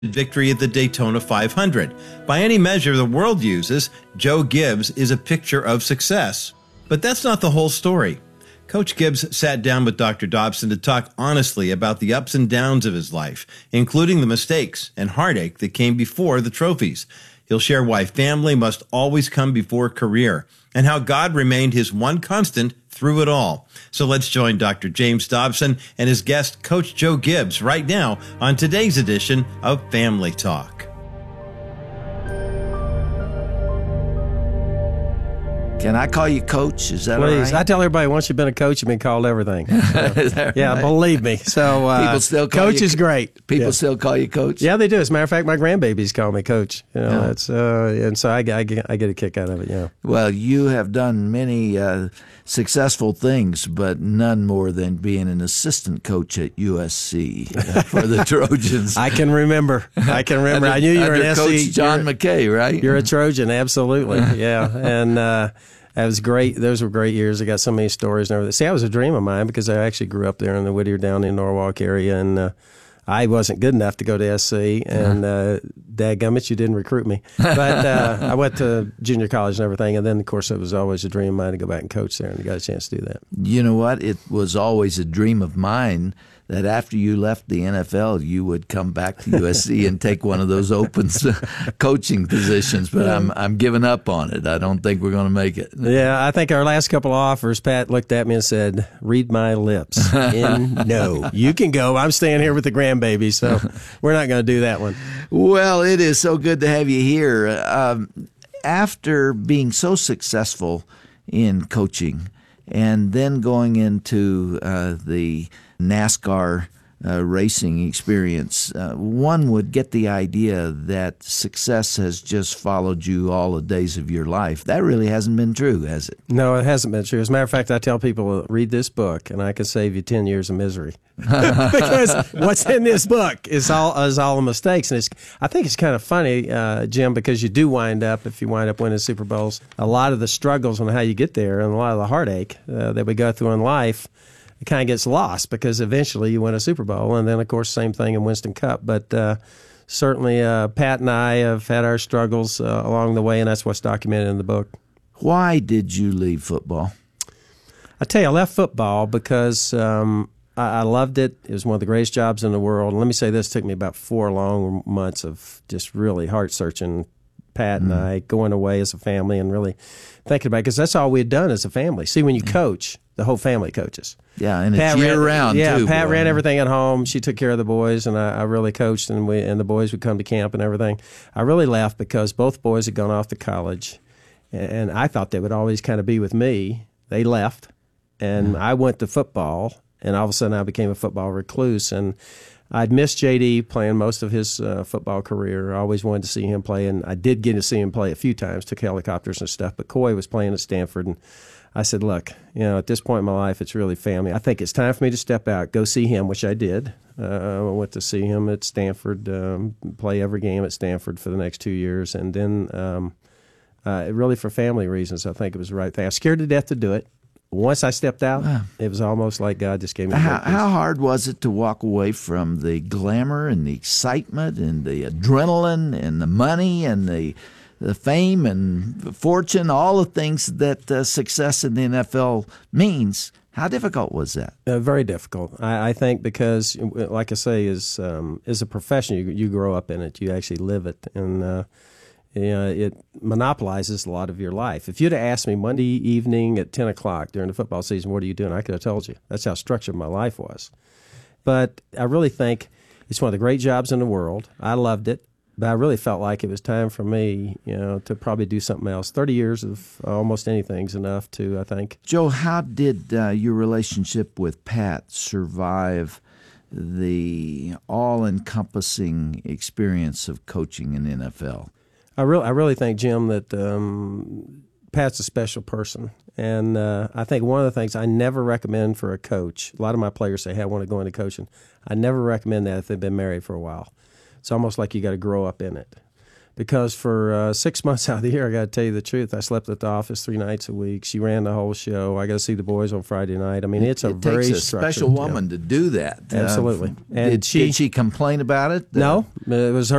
victory at the Daytona 500. By any measure the world uses, Joe Gibbs is a picture of success. But that's not the whole story. Coach Gibbs sat down with Dr. Dobson to talk honestly about the ups and downs of his life, including the mistakes and heartache that came before the trophies. He'll share why family must always come before career, and how God remained his one constant through it all. So let's join Dr. James Dobson and his guest, Coach Joe Gibbs, right now on today's edition of Family Talk. Can I call you Coach? Is that Please. all right? I tell everybody once you've been a coach, you've been called everything. Yeah, right? Believe me. So People still call Coach you, is great. People still call you Coach? Yeah, they do. As a matter of fact, my grandbabies call me Coach. You know, Yeah. that's and so I get a kick out of it. Yeah. Well, you have done many successful things, but none more than being an assistant coach at USC for the Trojans. I can remember. I knew you were an Coach SC. John McKay, right? You're a Trojan, absolutely. Yeah, and that was great. Those were great years. I got so many stories and everything. See, that was a dream of mine because I actually grew up there in the Whittier, down in Norwalk area, and I wasn't good enough to go to SC, and dadgummit, you didn't recruit me. But I went to junior college and everything, and then, of course, it was always a dream of mine to go back and coach there, and I got a chance to do that. You know what? It was always a dream of mine that after you left the NFL, you would come back to USC and take one of those open coaching positions. But I'm giving up on it. I don't think we're going to make it. Yeah, I think our last couple of offers, Pat looked at me and said, "Read my lips." No, you can go. I'm staying here with the grandbaby, so we're not going to do that one. Well, it is so good to have you here. After being so successful in coaching and then going into the NASCAR racing experience, one would get the idea that success has just followed you all the days of your life. That really hasn't been true, has it? No, it hasn't been true. As a matter of fact, I tell people, read this book, and I can save you 10 years of misery. Because what's in this book is all mistakes. And I think it's kind of funny, Jim, because you do wind up, if you wind up winning Super Bowls, a lot of the struggles on how you get there and a lot of the heartache that we go through in life, it kind of gets lost because eventually you win a Super Bowl. And then, of course, same thing in Winston Cup. But certainly Pat and I have had our struggles along the way, and that's what's documented in the book. Why did you leave football? I tell you, I left football because I loved it. It was one of the greatest jobs in the world. And let me say this, it took me about 4 long months of just really heart-searching, Pat and I going away as a family and really thinking about it, because that's all we had done as a family. See, when you coach, the whole family coaches. Yeah, and it's year-round, too. Yeah, Pat boy. ran everything at home. She took care of the boys, and I really coached, and the boys would come to camp and everything. I really left because both boys had gone off to college, and I thought they would always kind of be with me. They left, and I went to football, and all of a sudden I became a football recluse, and I'd missed J.D. playing most of his football career. I always wanted to see him play, and I did get to see him play a few times, took helicopters and stuff, but Coy was playing at Stanford, and I said, look, at this point in my life, it's really family. I think it's time for me to step out, go see him, which I did. I went to see him at Stanford, play every game at Stanford for the next 2 years, and then really for family reasons, I think it was the right thing. I was scared to death to do it. Once I stepped out, it was almost like God just gave me How hard was it to walk away from the glamour and the excitement and the adrenaline and the money and the fame and fortune, all the things that success in the NFL means? How difficult was that? Very difficult. I think because, like I say, as a profession, you grow up in it. You actually live it. And it monopolizes a lot of your life. If you'd have asked me Monday evening at 10 o'clock during the football season, what are you doing? I could have told you. That's how structured my life was. But I really think it's one of the great jobs in the world. I loved it. But I really felt like it was time for me, to probably do something else. 30 years of almost anything's enough to, I think. Joe, how did your relationship with Pat survive the all-encompassing experience of coaching in the NFL? I really think, Jim, that Pat's a special person. And I think one of the things I never recommend for a coach, a lot of my players say, hey, I want to go into coaching. I never recommend that if they've been married for a while. It's almost like you got to grow up in it. because for 6 months out of the year, I got to tell you the truth, I slept at the office 3 nights a week. She ran the whole show. I got to see the boys on Friday night. I mean, it's it very takes a special woman to do that. Absolutely. And did she complain about it? No, it was her